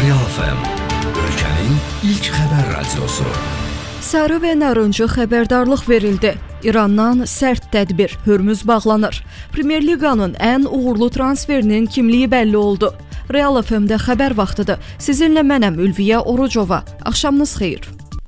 Real FM, ölkənin ilk xəbər radiosu. Sarı və narıncı xəbərdarlıq verildi. İrandan sərt tədbir, Hürmüz bağlanır. Premyer Liqanın ən uğurlu transferinin kimliyi bəlli oldu. Real FM-də xəbər vaxtıdır. Sizinlə mənəm Ülviyə Orucova. Axşamınız xeyir.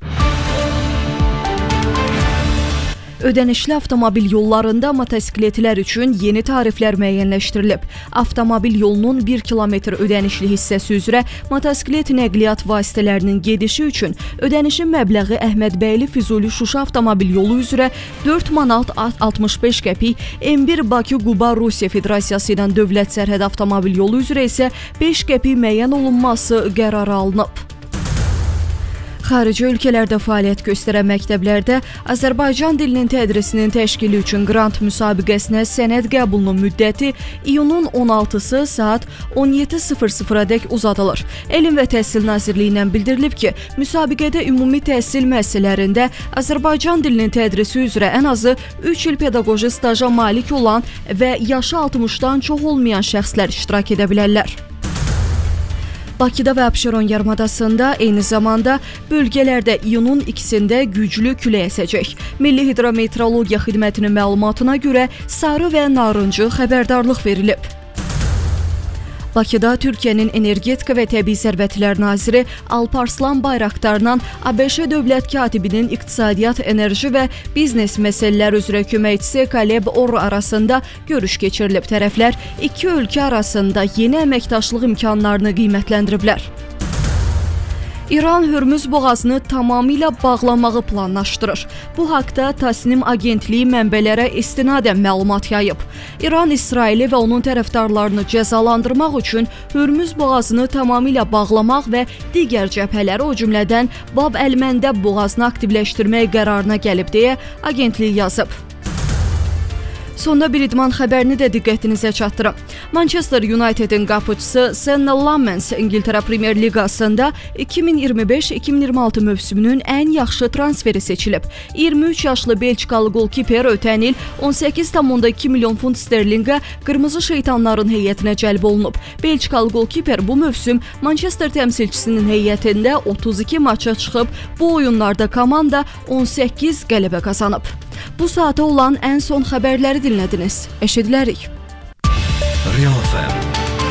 Ödənişli avtomobil yollarında motosikletlər üçün yeni tariflər müəyyənləşdirilib. Avtomobil yolunun 1 kilometr ödənişli hissəsi üzrə motosiklet nəqliyyat vasitələrinin gedişi üçün ödənişin məbləği Əhmədbəyli Füzuli Şuşa avtomobil yolu üzrə 4 manat 65 qəpik, M1 Bakı-Quba Rusiya Federasiyası ilə dövlət sərhəd avtomobil yolu üzrə isə 5 qəpik müəyyən olunması qərarı alınıb. Xarici ölkələrdə fəaliyyət göstərən məktəblərdə Azərbaycan dilinin tədrisinin təşkili üçün qrant müsabiqəsinə sənəd qəbulunun müddəti iyunun 16-sı saat 17:00-dək uzadılır. Elm və Təhsil Nazirliyindən bildirilib ki, müsabiqədə ümumi təhsil müəssisələrində Azərbaycan dilinin tədrisi üzrə ən azı 3 il pedaqoji staja malik olan və yaşı 60-dan çox olmayan şəxslər iştirak edə bilərlər. Bakıda və Abşeron yarımadasında eyni zamanda bölgələrdə iyunun 2-də güclü külək əsəcək. Milli Hidrometeorologiya Xidmətinin məlumatına görə sarı və narıncı xəbərdarlıq verilib. Bakıda Türkiyənin Energetika və Təbii Sərvətlər naziri Alparslan Bayraqdarla ABŞ dövlət katibinin iqtisadiyyat, enerji və biznes məsələləri üzrə köməkçisi Kaleb Orr arasında görüş keçirilib. Tərəflər iki ölkə arasında yeni əməkdaşlıq imkanlarını qiymətləndiriblər. İran Hürmüz boğazını tamamilə bağlamağı planlaşdırır. Bu haqda Tasnim agentliyi mənbələrə istinadən məlumat yayıb. İran İsraili və onun tərəfdarlarını cəzalandırmaq üçün Hürmüz boğazını tamamilə bağlamaq və digər cəbhələri, o cümlədən Bab əl-Məndəb boğazını aktivləşdirmək qərarına gəlib deyə agentlik yazıb. Sonda bir idman xəbərini də diqqətinizə çatdırım. Manchester Unitedin qapıçısı Senna Lammens İngiltərə Premyer Liqasında 2025-2026 mövsümünün ən yaxşı transferi seçilib. 23 yaşlı Belçikalı qolkiper ötən il 18,2 milyon funt sterlinqə Qırmızı Şeytanların heyətinə cəlb olunub. Belçikalı qolkiper bu mövsüm Manchester təmsilçisinin heyətində 32 maça çıxıb, bu oyunlarda komanda 18 qələbə qazanıb. Bu saata olan ən son xəbərləri dinlədiniz. Eşidilərik. Real FM.